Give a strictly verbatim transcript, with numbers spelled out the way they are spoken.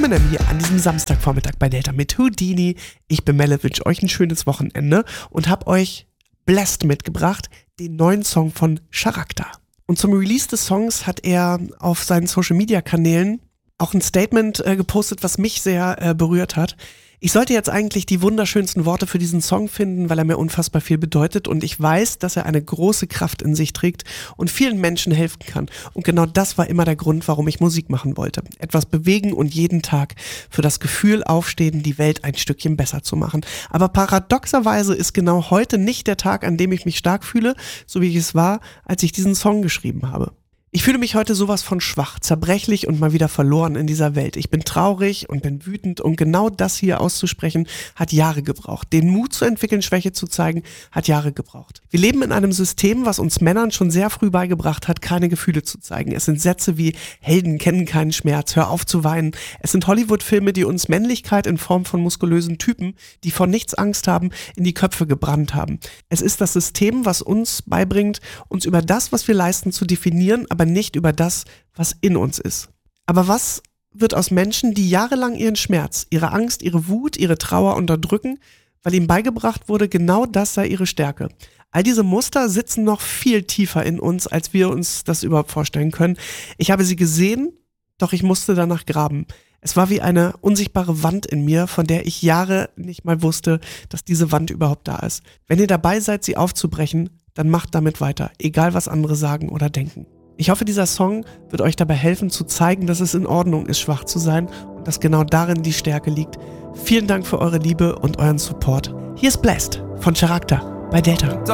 Eminem hier an diesem Samstagvormittag bei Delta mit Houdini. Ich bin Melle, wünsche euch ein schönes Wochenende und habe euch Blessed mitgebracht, den neuen Song von Charakter. Und zum Release des Songs hat er auf seinen Social-Media-Kanälen auch ein Statement äh, gepostet, was mich sehr äh, berührt hat. Ich sollte jetzt eigentlich die wunderschönsten Worte für diesen Song finden, weil er mir unfassbar viel bedeutet und ich weiß, dass er eine große Kraft in sich trägt und vielen Menschen helfen kann. Und genau das war immer der Grund, warum ich Musik machen wollte. Etwas bewegen und jeden Tag für das Gefühl aufstehen, die Welt ein Stückchen besser zu machen. Aber paradoxerweise ist genau heute nicht der Tag, an dem ich mich stark fühle, so wie ich es war, als ich diesen Song geschrieben habe. Ich fühle mich heute sowas von schwach, zerbrechlich und mal wieder verloren in dieser Welt. Ich bin traurig und bin wütend und genau das hier auszusprechen hat Jahre gebraucht. Den Mut zu entwickeln, Schwäche zu zeigen, hat Jahre gebraucht. Wir leben in einem System, was uns Männern schon sehr früh beigebracht hat, keine Gefühle zu zeigen. Es sind Sätze wie Helden kennen keinen Schmerz, hör auf zu weinen. Es sind Hollywood-Filme, die uns Männlichkeit in Form von muskulösen Typen, die vor nichts Angst haben, in die Köpfe gebrannt haben. Es ist das System, was uns beibringt, uns über das, was wir leisten, zu definieren, aber nicht über das, was in uns ist. Aber was wird aus Menschen, die jahrelang ihren Schmerz, ihre Angst, ihre Wut, ihre Trauer unterdrücken, weil ihnen beigebracht wurde, genau das sei ihre Stärke? All diese Muster sitzen noch viel tiefer in uns, als wir uns das überhaupt vorstellen können. Ich habe sie gesehen, doch ich musste danach graben. Es war wie eine unsichtbare Wand in mir, von der ich Jahre nicht mal wusste, dass diese Wand überhaupt da ist. Wenn ihr dabei seid, sie aufzubrechen, dann macht damit weiter, egal was andere sagen oder denken. Ich hoffe, dieser Song wird euch dabei helfen, zu zeigen, dass es in Ordnung ist, schwach zu sein und dass genau darin die Stärke liegt. Vielen Dank für eure Liebe und euren Support. Hier ist Blessed von Charakter bei Delta.